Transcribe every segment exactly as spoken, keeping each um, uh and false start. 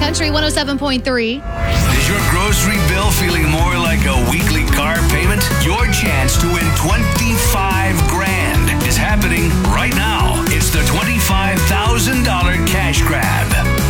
Country one oh seven point three. Is your grocery bill feeling more like a weekly car payment? Your chance to win twenty-five grand is happening right now. It's the twenty-five thousand dollars cash grab.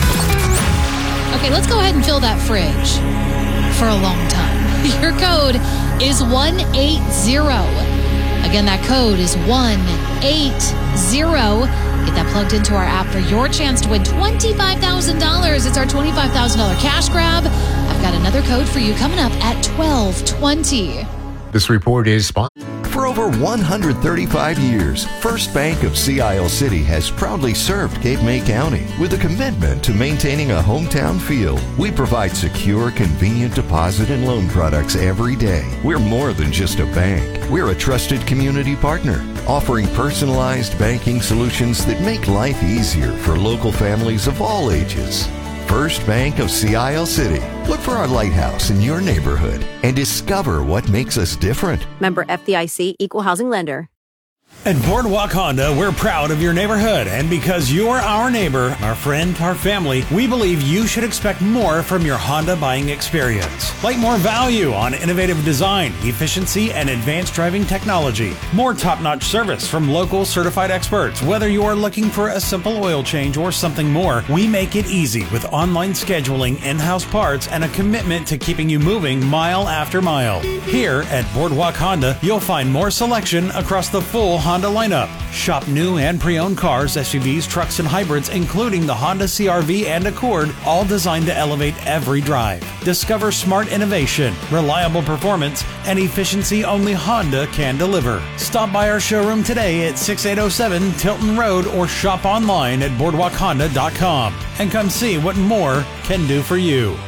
Okay, let's go ahead and fill that fridge for a long time. Your code is one eight zero. Again, that code is one eight zero. Get that plugged into our app for your chance to win twenty-five thousand dollars. It's our twenty-five thousand dollars cash grab. I've got another code for you coming up at twelve twenty. This report is sponsored. For over one hundred thirty-five years, First Bank of Sea Isle City has proudly served Cape May County with a commitment to maintaining a hometown feel. We provide secure, convenient deposit and loan products every day. We're more than just a bank. We're a trusted community partner, offering personalized banking solutions that make life easier for local families of all ages. First Bank of Sea Isle City. Look for our lighthouse in your neighborhood and discover what makes us different. Member F D I C, Equal Housing Lender. At Boardwalk Honda, we're proud of your neighborhood, and because you're our neighbor, our friend, our family, we believe you should expect more from your Honda buying experience. Like more value on innovative design, efficiency, and advanced driving technology. More top-notch service from local certified experts. Whether you are looking for a simple oil change or something more, we make it easy with online scheduling, in-house parts, and a commitment to keeping you moving mile after mile. Here at Boardwalk Honda, you'll find more selection across the full Honda lineup. Shop new and pre-owned cars, S U Vs, trucks, and hybrids, including the Honda C R V and Accord, all designed to elevate every drive. Discover smart innovation, reliable performance, and efficiency only Honda can deliver. Stop by our showroom today at sixty-eight oh seven Tilton Road or shop online at boardwalk honda dot com and come see what more can do for you.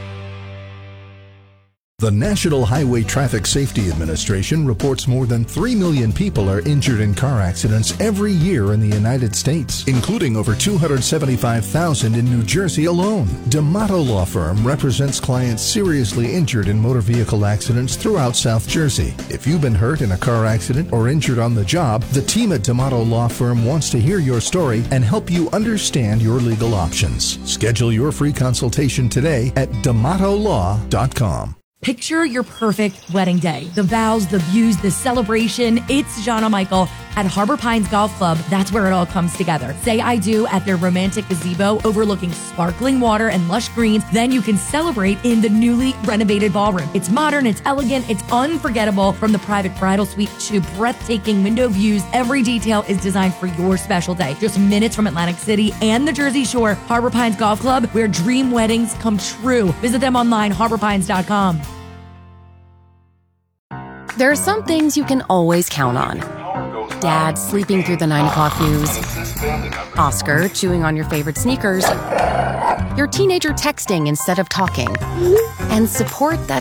The National Highway Traffic Safety Administration reports more than three million people are injured in car accidents every year in the United States, including over two hundred seventy-five thousand in New Jersey alone. D'Amato Law Firm represents clients seriously injured in motor vehicle accidents throughout South Jersey. If you've been hurt in a car accident or injured on the job, the team at D'Amato Law Firm wants to hear your story and help you understand your legal options. Schedule your free consultation today at d'amato law dot com. Picture your perfect wedding day. The vows, the views, the celebration. It's Jana Michael at Harbor Pines Golf Club. That's where it all comes together. Say I do at their romantic gazebo overlooking sparkling water and lush greens. Then you can celebrate in the newly renovated ballroom. It's modern, it's elegant, it's unforgettable. From the private bridal suite to breathtaking window views, every detail is designed for your special day. Just minutes from Atlantic City and the Jersey Shore, Harbor Pines Golf Club, where dream weddings come true. Visit them online, harbor pines dot com. There are some things you can always count on. Dad sleeping through the nine o'clock news. Oscar chewing on your favorite sneakers. Your teenager texting instead of talking. And support that